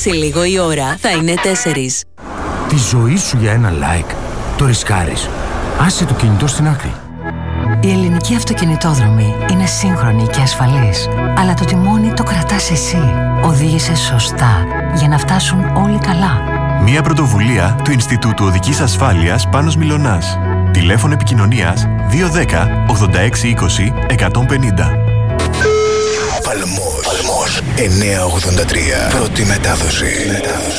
Σε λίγο η ώρα θα είναι 4. Τη ζωή σου για ένα like. Το ρισκάρεις. Άσε το κινητό στην άκρη. Η ελληνική αυτοκινητόδρομη είναι σύγχρονη και ασφαλής. Αλλά το τιμόνι το κρατάς εσύ. Οδήγησε σωστά για να φτάσουν όλοι καλά. Μια πρωτοβουλία του Ινστιτούτου Οδικής Ασφάλειας Πάνος Μιλωνάς. Τηλέφωνο επικοινωνίας 210 86 20 150. Παλμός 983. Πρώτη μετάδοση.